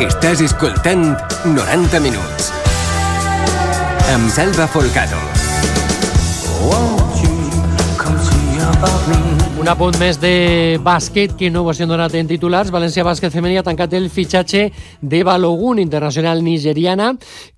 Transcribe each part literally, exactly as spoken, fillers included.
Estàs escoltant noranta minuts amb Salva Folgado. Un apunt més de bàsquet que no ho han donat en titulars. València Bàsquet Femení ha tancat el fitxatge de Balogun, internacional nigeriana,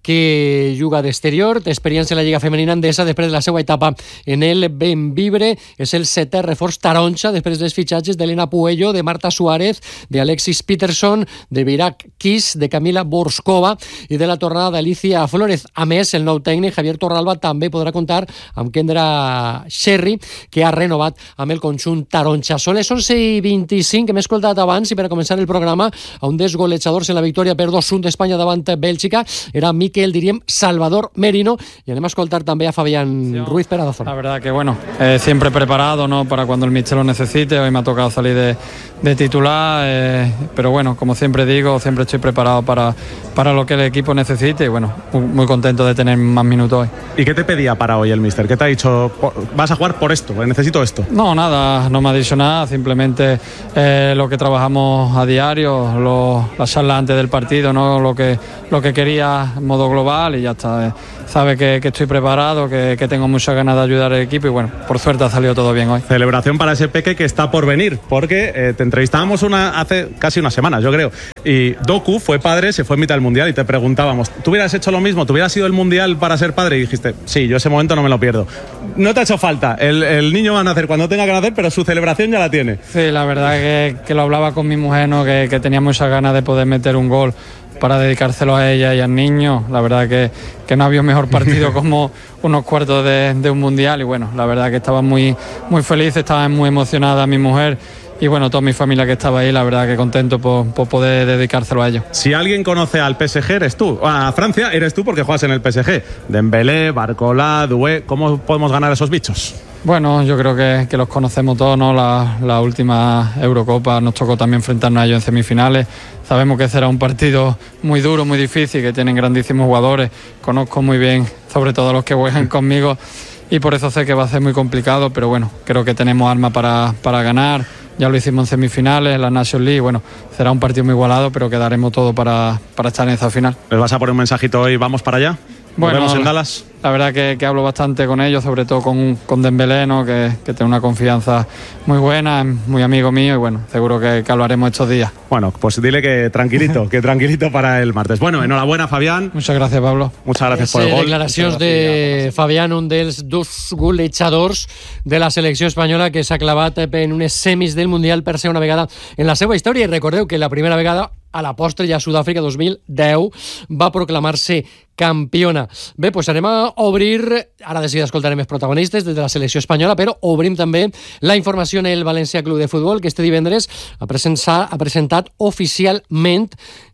que juga d'exterior, té experiència en la Lliga Femenina Endesa després de la seva etapa en el Benvibre. És el setè reforç taronja després dels fitxatges d'Elena Puello, de Marta Suárez, d'Alexis Peterson, de Virak Kiss, de Camila Borskova i de la tornada d'Alicia Flores. A més, el nou tècnic Javier Torralba també podrà comptar amb Kendra Sherry, que ha renovat amb el conjunt taronja. Són les onze i vint-i-cinc, que m'he escoltat abans, i per a començar el programa, a un dels golejadors en la victòria per dos a un d'Espanya davant Bèlgica era Miquel, diríem, Salvador Merino, y anem a escoltar también a Fabián sí, Ruiz per a Dazón. La verdad que bueno, eh, siempre preparado, ¿no?, para cuando el míster lo necesite. Hoy me ha tocado salir de, de titular, eh, pero bueno, como siempre digo, siempre estoy preparado para, para lo que el equipo necesite y bueno, muy, muy contento de tener más minutos hoy. ¿Y qué te pedía para hoy el míster? ¿Qué te ha dicho? Vas a jugar por esto, necesito esto. No, nada, no me ha dicho nada, simplemente eh, lo que trabajamos a diario, lo, la charla antes del partido, ¿no?, lo que, lo que quería en modo global y ya está. Eh. Sabe que, que estoy preparado, que, que tengo muchas ganas de ayudar al equipo y bueno, por suerte ha salido todo bien hoy. Celebración para ese peque que está por venir, porque eh, te entrevistábamos una, hace casi unas semanas, yo creo, y Doku fue padre, se fue en mitad del Mundial y te preguntábamos, ¿tú hubieras hecho lo mismo? ¿Tú hubieras ido al Mundial para ser padre? Y dijiste, sí, yo ese momento no me lo pierdo. No te ha hecho falta, el, el niño va a nacer cuando tenga que nacer, pero su celebración ya la tiene. Sí, la verdad que, que lo hablaba con mi mujer, ¿no?, que, que tenía muchas ganas de poder meter un gol para dedicárselo a ella y al niño. La verdad que, que no había un mejor partido como unos cuartos de, de un mundial y bueno, la verdad que estaba muy, muy feliz, estaba muy emocionada mi mujer y bueno, toda mi familia que estaba ahí, la verdad que contento por, por poder dedicárselo a ellos. Si alguien conoce al P S G eres tú, a Francia eres tú porque juegas en el P S G. Dembélé, Barcola, Doué, ¿cómo podemos ganar a esos bichos? Bueno, yo creo que, que los conocemos todos, ¿no? La, la última Eurocopa nos tocó también enfrentarnos a ellos en semifinales. Sabemos que será un partido muy duro, muy difícil, que tienen grandísimos jugadores. Conozco muy bien, sobre todo los que juegan conmigo, y por eso sé que va a ser muy complicado, pero bueno, creo que tenemos armas para, para ganar. Ya lo hicimos en semifinales, en la Nations League. Bueno, será un partido muy igualado, pero que daremos todo para, para estar en esa final. ¿Les vas a poner un mensajito hoy, vamos para allá? Bueno, ¿Nos vemos en Dallas? La verdad que, que hablo bastante con ellos, sobre todo con, con Dembélé, ¿no?, que, que tiene una confianza muy buena, es muy amigo mío y bueno, seguro que, que hablaremos estos días. Bueno, pues dile que tranquilito, que tranquilito para el martes. Bueno, enhorabuena, Fabián. Muchas gracias, Pablo. Muchas gracias es, por el gol. Declaracions de Fabián, un dels dos golejadors de la selecció espanyola que s'ha clavat en unes semis del Mundial per ser una vegada en la seva història. I recordeu que la primera vegada a la postre ja Sud-àfrica dos mil deu va proclamar-se campiona. Bé, doncs anem a obrir, ara de seguida escoltarem els protagonistes des de la selecció espanyola, però obrim també la informació en el València Club de Futbol, que este divendres ha presentat, ha presentat oficialment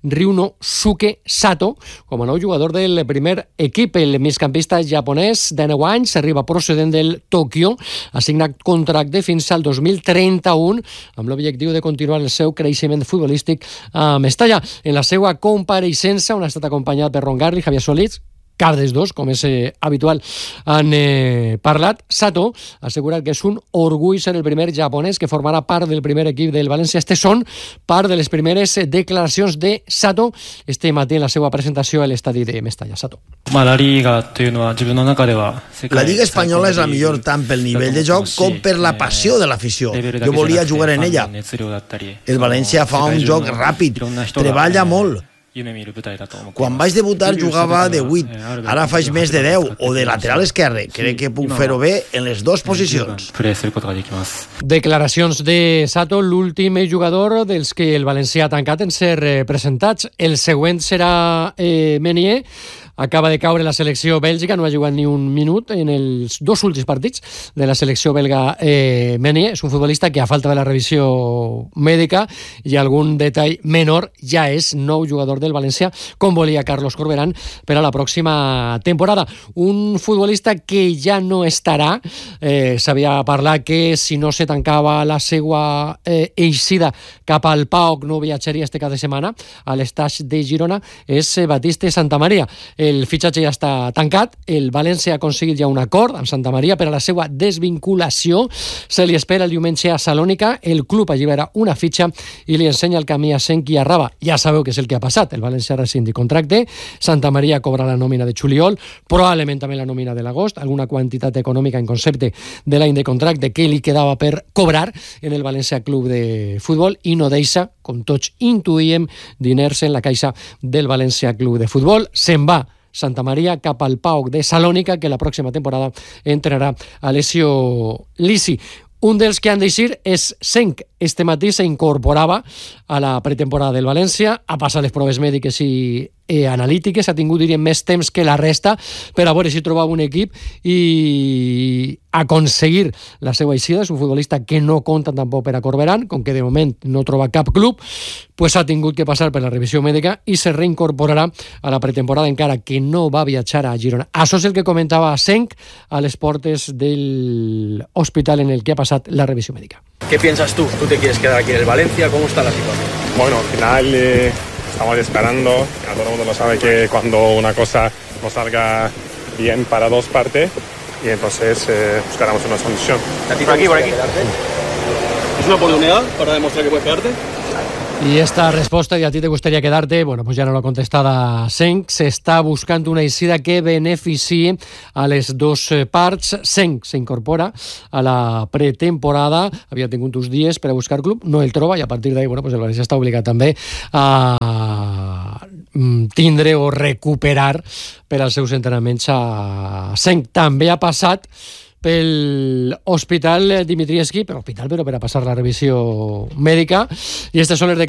Ryunosuke Sato com a nou jugador del primer equip. El migcampista japonès de nou anys, arriba procedent del Tòquio, ha signat contracte fins al dos mil trenta-u amb l'objectiu de continuar el seu creixement futbolístic a Mestalla. En la seva compareixença, on ha estat acompanyat per Ron Garri, Javier Solís, cap dels dos, com és eh, habitual, han eh, parlat. Sato ha assegurat que és un orgull ser el primer japonès que formarà part del primer equip del València. Estes són part de les primeres declaracions de Sato este matí en la seva presentació a l'estadi de Mestalla. Sato. La Lliga espanyola és la millor tant pel nivell de joc com per la passió de l'afició. Jo volia jugar en ella. El València fa un joc ràpid, treballa molt. Quan vaig debutar jugava de vuit, ara faig més de deu o de lateral esquerre. Crec que puc fer-ho bé en les dues posicions. Declaracions de Sato, l'últim jugador dels que el València ha tancat en ser presentats. El següent serà eh, Meunier. Acaba de caure la selecció bèlgica, no ha jugat ni un minut en els dos últims partits de la selecció belga. eh, Meunier és un futbolista que a falta de la revisió mèdica i algun detall menor ja és nou jugador del València, com volia Carlos Corberán per a la pròxima temporada. Un futbolista que ja no estarà, eh, s'havia parlat que si no se tancava la seva eh, eixida cap al P A O C no viatjaria este cap de setmana a l'estaix de Girona, és Batiste Santamaria. Eh, el fitxatge ja està tancat, el València ha aconseguit ja un acord amb Santa Maria per a la seva desvinculació, se li espera el diumenge a Salònica, el club allibera una fitxa i li ensenya el camí a Senki i a Raba. Ja sabeu què és el que ha passat, el València rescindi contracte, Santa Maria cobra la nòmina de juliol, probablement també la nòmina de l'agost, alguna quantitat econòmica en concepte de l'any de contracte que li quedava per cobrar en el València Club de Futbol i no deixa, com tots intuïem, diners en la caixa del València Club de Futbol. Se'n va Santa Maria cap al PAOK de Salònica, que la pròxima temporada entrenarà a Alessio Lisi. Un dels que han d'eixir és Senk. Este matí s'incorporava a la pretemporada del València, ha passat les proves mèdiques i eh, analítiques, ha tingut, diríem, més temps que la resta per a veure si trobava un equip i aconseguir la seva eixida. És un futbolista que no compta tampoc per a Corberán, com que de moment no troba cap club, pues ha tingut que passar per la revisió mèdica i se reincorporarà a la pretemporada, encara que no va viatjar a Girona. Això és el que comentava Senk a les portes del hospital en el que ha passat la revisió mèdica. ¿Qué piensas tú? ¿Tú te quieres quedar aquí en el Valencia? ¿Cómo está la situación? Bueno, al final eh, estamos esperando. A todo el mundo lo sabe que cuando una cosa no salga bien para dos partes, y entonces eh, buscaremos una solución. ¿A ti por aquí, por aquí? Quedarte? ¿Es una oportunidad para demostrar que puedes quedarte? Y esta respuesta, y a ti te gustaría quedarte, bueno, pues ya no lo ha contestada Senk. Se está buscando una eixida que beneficie a les dos parts. Senk s'incorpora a la pretemporada, havia tingut uns dies per a buscar club, no el troba, i a partir d'ahí, bueno, pues el València està obligat també a tindre o recuperar per als seus entrenaments a Senk. També ha passat pel Hospital Dimitrievski, per hospital, però per a passar la revisió mèdica, i aquestes són les